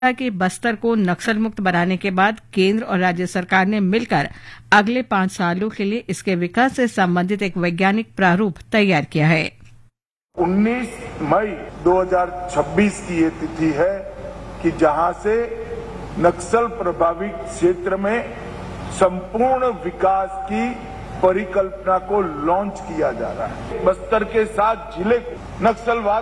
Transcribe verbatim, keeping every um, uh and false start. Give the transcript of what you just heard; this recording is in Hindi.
कि बस्तर को नक्सल मुक्त बनाने के बाद केंद्र और राज्य सरकार ने मिलकर अगले पांच सालों के लिए इसके विकास से संबंधित एक वैज्ञानिक प्रारूप तैयार किया है। उन्नीस मई दो हज़ार छब्बीस की ये तिथि है कि जहां से नक्सल प्रभावित क्षेत्र में संपूर्ण विकास की परिकल्पना को लॉन्च किया जा रहा है। बस्तर के सात जिले को नक्सलवाद